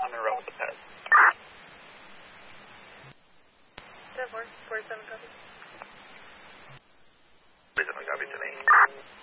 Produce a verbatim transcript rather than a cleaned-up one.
on Monroe with the P E S. ten four, forty-seven copy. forty-seven copy to me.